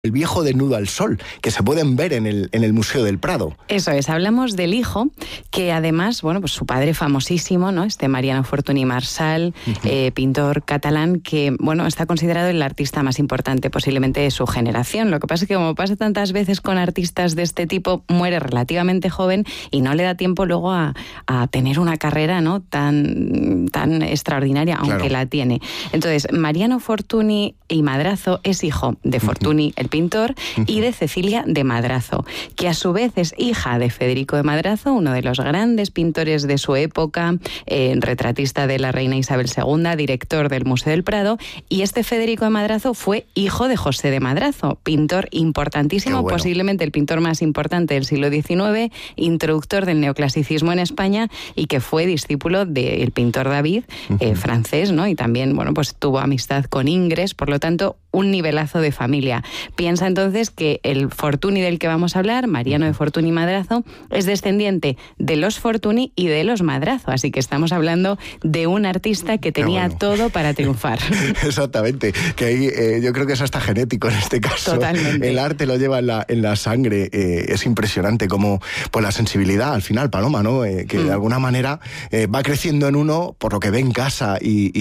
el viejo desnudo al sol, que se pueden ver en el Museo del Prado. Eso es, hablamos del hijo, que además, bueno, pues su padre famosísimo, ¿no? Mariano Fortuny Marsal, pintor catalán, que, bueno, está considerado el artista más importante posiblemente de su generación. Lo que pasa es que, como pasa tantas veces con artistas de este tipo, muere relativamente joven y no le da tiempo luego a tener una carrera, ¿no?, tan extraordinaria, aunque claro, la tiene. Entonces, Mariano Fortuny y Madrazo es hijo de Fortuny, el pintor, y de Cecilia de Madrazo, que a su vez es hija de Federico de Madrazo, uno de los grandes pintores de su época, retratista de la reina Isabel II, director del Museo del Prado, y este Federico de Madrazo fue hijo de José de Madrazo, pintor importantísimo, bueno, posiblemente el pintor más importante del siglo XIX, introductor del neoclasicismo en España, y que fue discípulo del pintor David, francés, ¿no? Y también, bueno, pues tuvo amistad con Ingres, por lo tanto, un nivelazo de familia. Piensa entonces que el Fortuny del que vamos a hablar, Mariano de Fortuny Madrazo, es descendiente de los Fortuny y de los Madrazo, así que estamos hablando de un artista que tenía todo para triunfar. Exactamente, que ahí yo creo que es hasta genético en este caso. Totalmente. El arte lo lleva en la sangre, es impresionante como pues la sensibilidad al final, Paloma, ¿no? Que de alguna manera va creciendo en uno por lo que ve en casa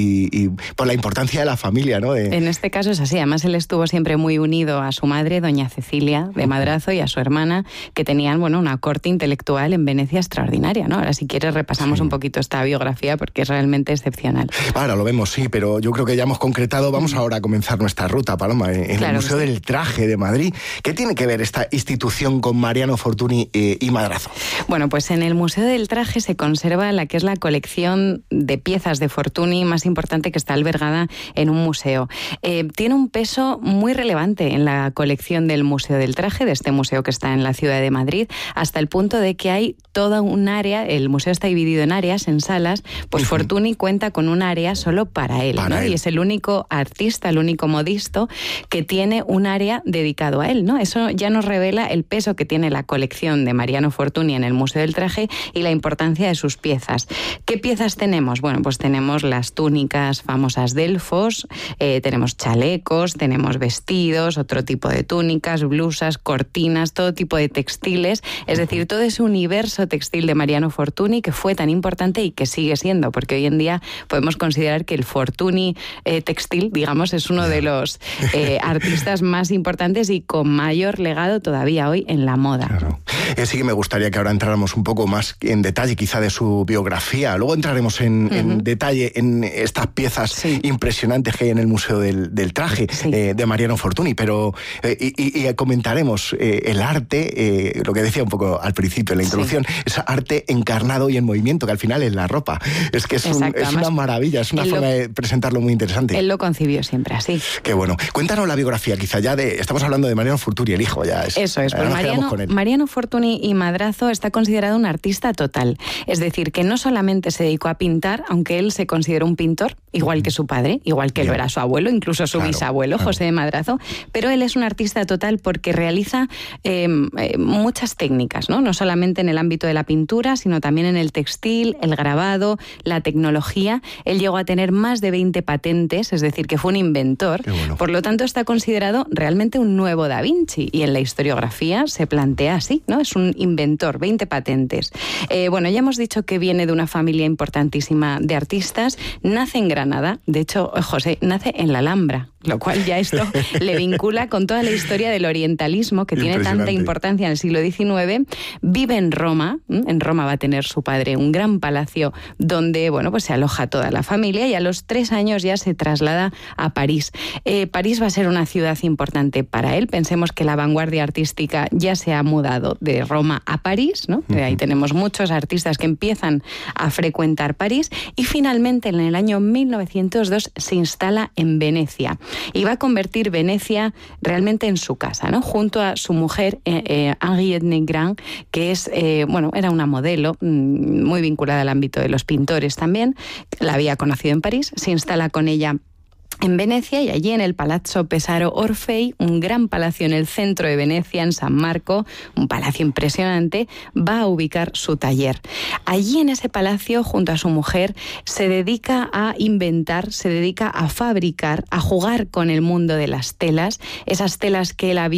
y por la importancia de la familia, ¿no? En este caso es así, además él estuvo siempre muy unido a su madre, doña Cecilia de Madrazo, y a su hermana, que tenían, bueno, una corte intelectual en Venecia extraordinaria, ¿no? Ahora, si quieres, repasamos un poquito esta biografía porque es realmente excepcional. Ahora lo vemos, sí, pero yo creo que ya hemos concretado. Vamos ahora a comenzar nuestra ruta, Paloma, en el Museo del Traje de Madrid. ¿Qué tiene que ver esta institución con Mariano Fortuny y Madrazo? Bueno, pues en el Museo del Traje se conserva la que es la colección de piezas de Fortuny más importante que está albergada en un museo. Tiene un peso muy relevante en la colección del Museo del Traje, de este museo que está en la ciudad de Madrid, hasta el punto de que hay toda un área, el museo está dividido en áreas, en salas, pues Fortuny cuenta con un área solo para él, ¿no? Y es el único artista, el único modisto que tiene un área dedicado a él, ¿no? Eso ya nos revela el peso que tiene la colección de Mariano Fortuny en el Museo del Traje y la importancia de sus piezas. ¿Qué piezas tenemos? Bueno, pues tenemos las túnicas famosas Delfos, tenemos chalecos, tenemos vestidos, otro tipo de túnicas, blusas, cortinas, todo tipo de textiles, es decir, todo ese universo textil de Mariano Fortuny que fue tan importante y que sigue siendo, porque hoy en día podemos considerar que el Fortuny textil, digamos, es uno de los artistas más importantes y con mayor legado todavía hoy en la moda. Claro. Sí que me gustaría que ahora entráramos un poco más en detalle quizá de su biografía. Luego entraremos en detalle en estas piezas impresionantes que hay en el Museo del Traje de Mariano Fortuny, pero y comentaremos el arte, lo que decía un poco al principio en la introducción, es arte encarnado y en movimiento, que al final es la ropa. Es que es una maravilla, es una forma de presentarlo muy interesante. Él lo concibió siempre así. Qué bueno. Cuéntanos la biografía, quizá ya estamos hablando de Mariano Fortuny, el hijo, ya es. Eso es, pues Mariano Fortuny y Madrazo está considerado un artista total. Es decir, que no solamente se dedicó a pintar, aunque él se consideró un pintor, igual que su padre, igual que lo era su abuelo, incluso su bisabuelo, José de Madrazo, pero él es un artista total porque realiza muchas técnicas, ¿no? No solamente en el ámbito de la pintura, sino también en el textil, el grabado, la tecnología. Él llegó a tener más de 20 patentes, es decir, que fue un inventor. Bueno. Por lo tanto, está considerado realmente un nuevo Da Vinci, y en la historiografía se plantea así, ¿no? Es un inventor, 20 patentes. Bueno, ya hemos dicho que viene de una familia importantísima de artistas, nace en Granada, de hecho, José, nace en la Alhambra, lo cual ya esto le vincula con toda la historia del orientalismo que tiene tanta importancia en el siglo XIX. Vive en Roma va a tener su padre un gran palacio donde, bueno, pues se aloja toda la familia, y a los 3 años ya se traslada a París. París va a ser una ciudad importante para él. Pensemos que la vanguardia artística ya se ha mudado de Roma a París, ¿no? Ahí tenemos muchos artistas que empiezan a frecuentar París, y finalmente en el año 1902 se instala en Venecia. Y va a convertir Venecia realmente en su casa, ¿no? Junto a su mujer, Henriette Negrand, que es, era una modelo muy vinculada al ámbito de los pintores también. La había conocido en París, se instala con ella en Venecia, y allí en el Palazzo Pesaro Orfei, un gran palacio en el centro de Venecia, en San Marco, un palacio impresionante, va a ubicar su taller. Allí en ese palacio, junto a su mujer, se dedica a inventar, se dedica a fabricar, a jugar con el mundo de las telas, esas telas que él había